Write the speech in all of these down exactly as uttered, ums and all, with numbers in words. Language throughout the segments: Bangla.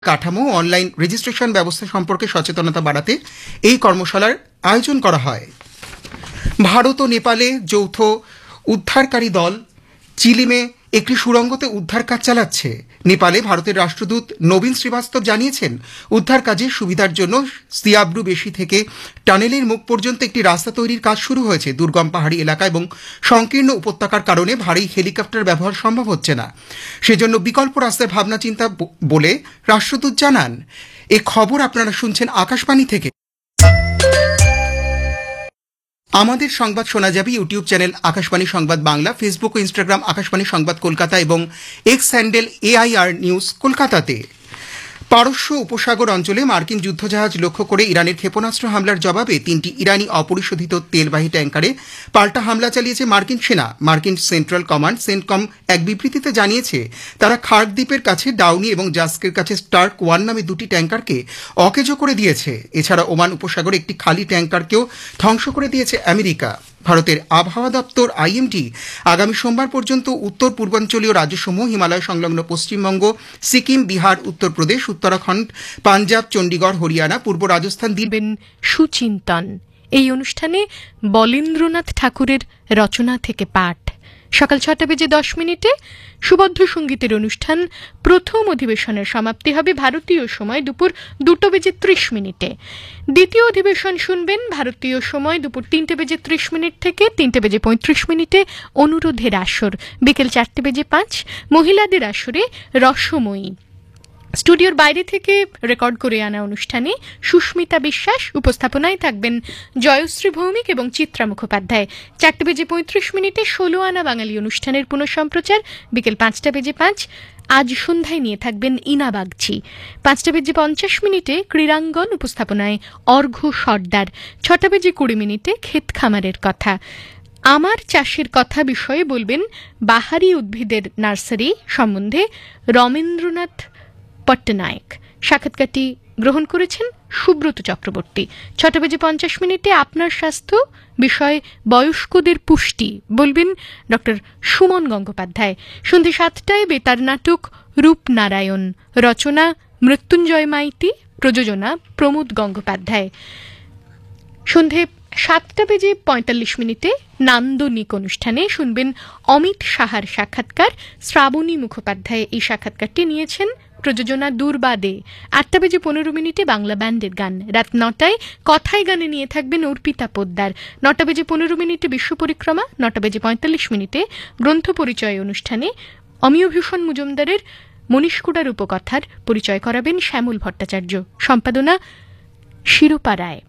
কাঠামো অনলাইন রেজিস্ট্রেশন ব্যবস্থা সম্পর্কে সচেতনতা বাড়াতে এই কর্মশালার আয়োজন করা হয়। ভারত ও নেপালে যৌথ উদ্ধারকারী দল চিলিমে একটি সুড়ঙ্গতে উদ্ধার কাজ চালাচ্ছে। নেপালে ভারতের রাষ্ট্রদূত নবীন শ্রীবাস্তব জানিয়েছেন, উদ্ধার কাজের সুবিধার জন্য সিয়াব্রু বেশি থেকে টানেলের মুখ পর্যন্ত একটি রাস্তা তৈরির কাজ শুরু হয়েছে। দুর্গম পাহাড়ি এলাকা এবং সংকীর্ণ উপত্যকার কারণে ভারী হেলিকপ্টার ব্যবহার সম্ভব হচ্ছে না, সেজন্য বিকল্প রাস্তার ভাবনা চিন্তা বলে রাষ্ট্রদূত জানান। এ খবর আপনারা শুনছেন আকাশবাণী থেকে। আমাদের সংবাদ শোনা যাবে ইউটিউব চ্যানেল আকাশবাণী সংবাদ বাংলা, ফেসবুক ও ইনস্টাগ্রাম আকাশবাণী সংবাদ কলকাতা এবং এক্স হ্যান্ডেল এআইআর নিউজ কলকাতাতে। পারস্য উপসাগর অঞ্চলে মার্কিন যুদ্ধজাহাজ লক্ষ্য করে ইরানের ক্ষেপণাস্ত্র হামলার জবাবে তিনটি ইরানি অপরিশোধিত তেলবাহী ট্যাঙ্কারে পাল্টা হামলা চালিয়েছে মার্কিন সেনা। মার্কিন সেন্ট্রাল কমান্ড সেন্টকম এক বিবৃতিতে জানিয়েছে, তারা খার্ক দ্বীপের কাছে ডাউনি এবং জাস্কের কাছে স্টার্ক ওয়ান নামে দুটি ট্যাঙ্কারকে অকেজো করে দিয়েছে। এছাড়া ওমান উপসাগরে একটি খালি ট্যাঙ্কারকেও ধ্বংস করে দিয়েছে আমেরিকা। ভারতের আবহাওয়া দপ্তর আইএমডি আগামী সোমবার পর্যন্ত উত্তর পূর্বাঞ্চলীয় রাজ্যসমূহ, হিমালয় সংলগ্ন পশ্চিমবঙ্গ, সিকিম, বিহার, উত্তরপ্রদেশ, উত্তরাখণ্ড, পাঞ্জাব, চণ্ডীগড়, হরিয়ানা, পূর্ব রাজস্থান দিবেন সুচিন্তন। এই অনুষ্ঠানে বলেন্দ্রনাথ ঠাকুরের রচনা থেকে পাঠ। সকাল ছটা বেজে দশ মিনিটে সুবদ্ধ সঙ্গীতের অনুষ্ঠান। প্রথম অধিবেশনের সমাপ্তি হবে ভারতীয় সময় দুপুর দুটো বেজে ত্রিশ মিনিটে। দ্বিতীয় অধিবেশন শুনবেন ভারতীয় সময় দুপুর তিনটে বেজে ত্রিশ মিনিট থেকে তিনটে বেজে পঁয়ত্রিশ মিনিটে। অনুরোধের আসর বিকেল চারটে বেজে পাঁচ। মহিলাদের আসরে রসময়ী। স্টুডিওর বাইরে থেকে রেকর্ড করে আনা অনুষ্ঠানে সুস্মিতা বিশ্বাস, উপস্থাপনায় থাকবেন জয়শ্রী ভৌমিক এবং চিত্রা মুখোপাধ্যায়। চারটে বেজে পঁয়ত্রিশ মিনিটে ষোলো আনা বাঙালি অনুষ্ঠানের পুনঃসম্প্রচার বিকেল পাঁচটা বেজে পাঁচ। আজ সন্ধ্যায় নিয়ে থাকবেন ইনা বাগচি। পাঁচটা বেজে পঞ্চাশ মিনিটে ক্রীড়াঙ্গন, উপস্থাপনায় অর্ঘ্য সর্দার। ছটা বেজে কুড়ি মিনিটে ক্ষেত খামারের কথা। আমার চাষের কথা বিষয়ে বলবেন বাহারি উদ্ভিদের নার্সারি সম্বন্ধে রমেন্দ্রনাথ পট্টনায়ক। সাক্ষাৎকারটি গ্রহণ করেছেন সুব্রত চক্রবর্তী। ছটা বেজে পঞ্চাশ মিনিটে আপনার স্বাস্থ্য বিষয়ে বয়স্কদের পুষ্টি বলবেন ডক্টর সুমন গঙ্গোপাধ্যায়। সন্ধ্যে সাতটায় বেতার নাটক রূপনারায়ণ, রচনা মৃত্যুঞ্জয় মাইতি, প্রযোজনা প্রমোদ গঙ্গোপাধ্যায়। সন্ধ্যে সাতটা বেজে পঁয়তাল্লিশ মিনিটে নান্দনিক অনুষ্ঠানে শুনবেন অমিত সাহার সাক্ষাৎকার। শ্রাবণী মুখোপাধ্যায় এই সাক্ষাৎকারটি নিয়েছেন। প্রযোজনা দুর্বাদে। আটটা বেজে পনেরো মিনিটে বাংলা ব্যান্ডের গান। রাত নটায় কথায় গানে নিয়ে থাকবেন অর্পিতা পোদ্দার। নটা বেজে পনেরো মিনিটে বিশ্ব পরিক্রমা। নটা বেজে পঁয়তাল্লিশ মিনিটে গ্রন্থ পরিচয় অনুষ্ঠানে অমিয়ভূষণ মজুমদারের মনীষকুড়ার উপকথার পরিচয় করাবেন শ্যামল ভট্টাচার্য। সম্পাদনা শিরোপা রায়।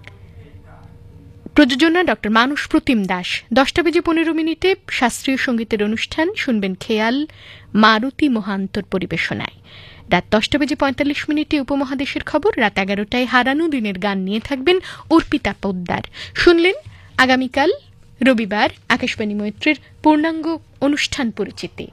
প্রযোজনা ডক্টর মানস প্রতিম দাস। দশটা বেজে পনেরো মিনিটে শাস্ত্রীয় সঙ্গীতের অনুষ্ঠান শুনবেন খেয়াল, মারুতি মহান্তর পরিবেশনায়। রাত দশটা বেজে পঁয়তাল্লিশ মিনিটে উপমহাদেশের খবর। রাত এগারোটায় হারানো দিনের গান নিয়ে থাকবেন অর্পিতা পোদ্দার। শুনলেন আগামীকাল রবিবার আকাশবাণী মৈত্রীর পূর্ণাঙ্গ অনুষ্ঠান পরিচিতি।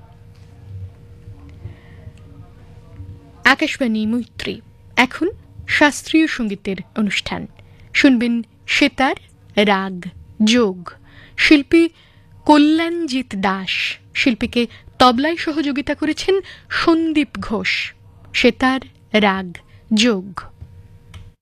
আকাশবাণী মৈত্রী। এখন শাস্ত্রীয় সঙ্গীতের অনুষ্ঠান শুনবেন সেতার, রাগ, যোগ। শিল্পী কল্যাণজিৎ দাস। শিল্পীকে তবলায় সহযোগিতা করেছেন সন্দীপ ঘোষ। সেতার, রাগ, যোগ।